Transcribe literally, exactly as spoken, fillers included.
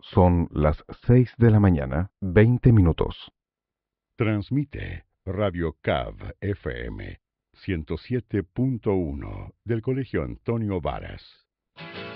Son las seis de la mañana, veinte minutos. Transmite Radio C A V F M ciento siete punto uno del Colegio Antonio Varas.